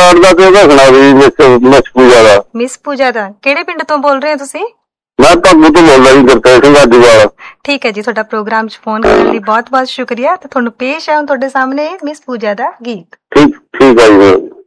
ਪਾਠ ਦਾ ਤੇ ਉਹਦਾ ਸੁਣਾ ਦੀ ਮਿਸ ਪੂਜਾ ਦਾ। ਮਿਸ ਪੂਜਾ ਦਾ ਕਿਹੜੇ ਪਿੰਡ ਤੋਂ ਬੋਲ ਰਹੇ ਹੋ ਤੁਸੀਂ? ਮੈਂ ਭਾਗੂ ਤੋਂ ਬੋਲਦਾ ਜੀ, ਗੁਰਤੇਜ ਸਿੰਘ ਆਜੂਵਾਲ। ਠੀਕ ਹੈ ਜੀ, ਤੁਹਾਡਾ ਪ੍ਰੋਗਰਾਮ 'ਚ ਫੋਨ ਕਰਨ ਲਈ ਬਹੁਤ ਬਹੁਤ ਸ਼ੁਕਰੀਆ। ਤੇ ਤੁਹਾਨੂੰ ਪੇਸ਼ ਹੈ ਹੁਣ ਤੁਹਾਡੇ ਸਾਹਮਣੇ ਮਿਸ ਪੂਜਾ ਦਾ ਗੀਤ। ਠੀਕ ਹੈ ਜੀ।